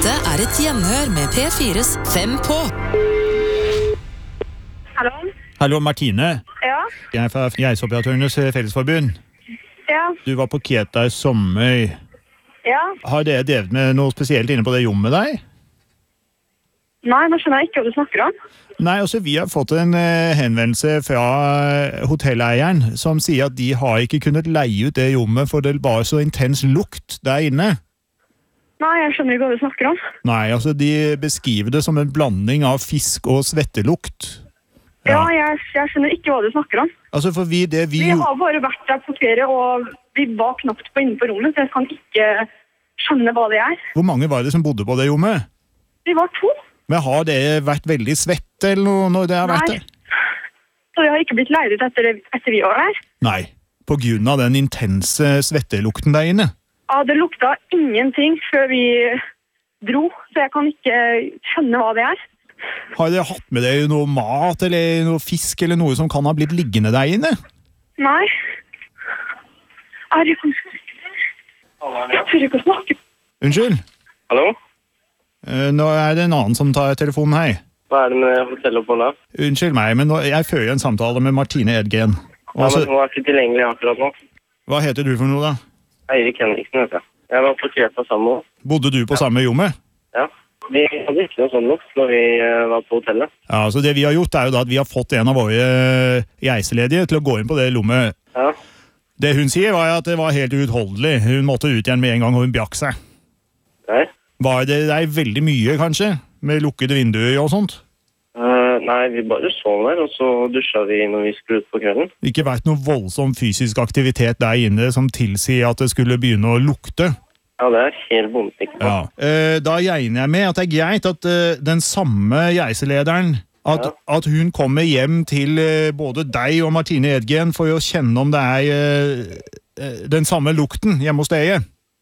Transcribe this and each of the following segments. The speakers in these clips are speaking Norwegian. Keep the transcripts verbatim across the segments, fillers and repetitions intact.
Dette er et gjenhør med P fires Fem på. Hallo? Hallo, Martine. Ja? Jeg er fra Reiseoperatørenes Fellesforbund. Ja? Du var på Kreta i sommer. Ja? Har dere drevet med noe spesielt inne på det rommet der? Nei, nå skjønner jeg ikke hva du snakker om. Nei, altså vi har fått en eh, henvendelse fra eh, hotelleieren som sier at de har ikke kunnet leie ut det rommet for det var så intens lukt der inne. Nei, jeg skjønner ikke hva du snakker om. Nei, altså de beskriver det som en blanding av fisk og svettelukt. Ja, jeg, jeg skjønner ikke hva du snakker om. Altså for vi, det vi... Vi har bare vært der på ferie, og vi var knapt på inne på rommet, så jeg kan ikke skjønne hva det er. Hvor mange var det som bodde på det rommet? Vi var to. Men har det vært veldig svett eller noe når det har Nei. vært det? Så vi har ikke blitt leid ut etter, etter vi var der. Nei, på grunn av den intense svettelukten der inne. Ja, det lukta ingenting før vi dro, så jeg kan ikke skjønne hva det er. Har dere hatt med dere noe mat eller noe fisk eller noe som kan ha blitt liggende der inne? Nei. Er det ikke... Jeg tør ikke å snakke. Unnskyld? Hallo? Eh, Nå er det en annen som tar telefonen her. Hva er det med hotelloppholdet? Unnskyld meg, men nå, jeg fører en samtale med Martine Edgren. Ja, Også, men nå er ikke tilgjengelig akkurat nå. hva heter du for noe da? Eirik Henriksen heter jeg. Jeg var på Kreta sammen med. Bodde du på samme rommet? Ja. Vi hadde ikke noe sånn lukt når vi eh, var på hotellet. Ja, så det vi har gjort er jo da at vi har fått en av våre eh, reiseledige til å gå inn på det rommet. Ja. Det hun sier var at det var helt uutholdelig. Hun måtte ut igjen med en gang og hun bjakk seg. Nei. Var det der veldig mye, kanskje? Med lukkede vinduer og sånt? Eh, nei, vi bare sov der, og så dusja vi når vi skulle ut på kvelden. Ikke vært noe voldsom fysisk aktivitet der inne som tilsier at det skulle begynne å lukte? Ja, det er helt bomsikker på. Ja. Eh, da regner jeg med at det er greit at eh, den samme reiselederen, at, Ja. at hun kommer hjem til eh, både deg og Martine Edgren for å kjenne om det er eh, eh, den samme lukten hjemme hos dere.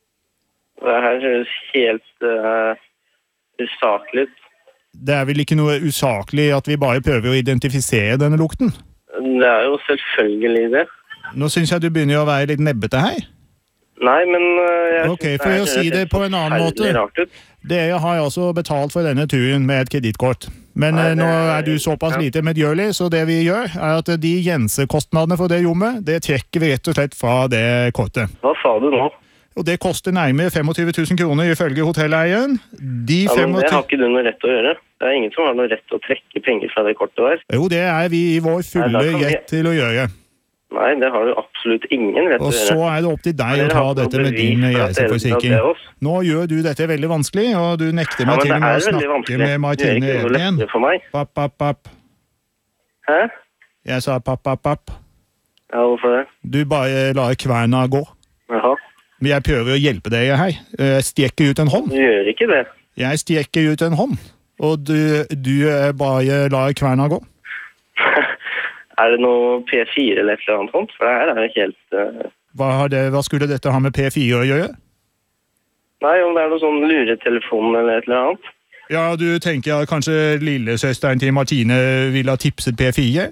Det her høres helt uh, usaklig ut. Det er vel ikke noe usaklig at vi bare prøver å identifisere denne lukten? Det er jo selvfølgelig det. Nå synes jeg du begynner å være litt nebbete her. Nei, men uh, jeg Ok, synes for det å her si høres det på en annen måte. forferdelig rart ut. Dere har altså betalt for denne turen med et kredittkort. Men Nei, eh, nå det- er du såpass ja. lite medgjørlig, så det vi gjør er at de gjensekostnadene for det rommet, det trekker vi rett og slett fra det kortet. Hva sa du nå? Og det koster nærmere tjuefem tusen kroner ifølge hotelleieren. De Ja, men det har tjuefem... ikke du noe rett til å gjøre. Det er ingen som har noe rett til å trekke penger fra det kortet der. Jo, det er vi i vår Nei, fulle da kan vi- rett til å gjøre. Nei, det har du absolutt ingen rett til Og å så gjøre. er det opp til deg å Dere ta har ikke dette noe med din bevis for at dere vil reiseforsikring. ta oss. Nå gjør du dette veldig vanskelig, og du nekter Ja, meg men til det og med er å veldig snakke vanskelig. med Det gjør Martine ikke noe Edgren. lettere for meg. Papp, papp, papp. Hæ? Jeg sa papp, papp, papp. Ja, hvorfor det? Du bare lar kverna gå. Jaha. Men jeg prøver å hjelpe deg her. Jeg strekker ut en hånd. Du gjør ikke det. Jeg strekker ut en hånd. Og du, du eh, bare lar kverna gå. Er det noe P fire eller et eller annet sånt? For det her er jo helt... Uh... Hva, har det, hva skulle dette ha med P fire å gjøre? Nei, om det er noe sånn luretelefon eller et eller annet. Ja, du tenker at kanskje lillesøsteren til Martine ville ha tipset P fire?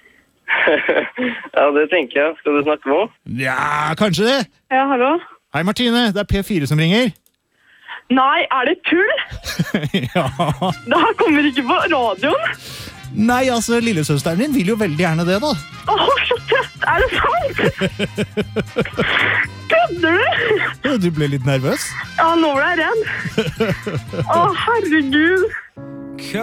Ja, det tenker jeg. Skal du snakke med? Ja, kanskje det. Ja, hallo? Hei Martine, det er P fire som ringer. Nei, er det tull? Ja. Det her kommer ikke på radioen. Nei, altså, lillesøsteren din vil jo veldig gjerne det da. Åh, så tøft! Er det sant? Kødder du? Du ble litt nervøs. Ja, nå ble jeg redd. Å, herregud.